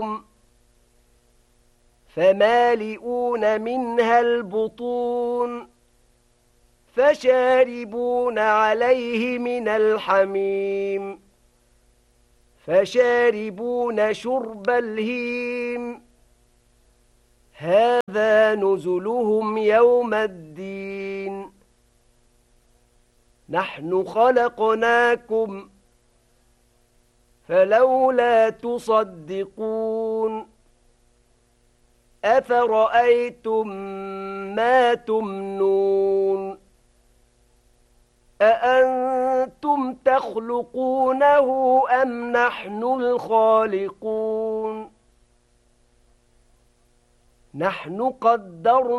فمالئون منها البطون فشاربون عليه من الحميم فشاربون شرب الهيم هذا نزلهم يوم الدين نحن خلقناكم فلولا تصدقون أفرأيتم ما تمنون أأنتم تخلقونه أم نحن الخالقون نحن قدرنا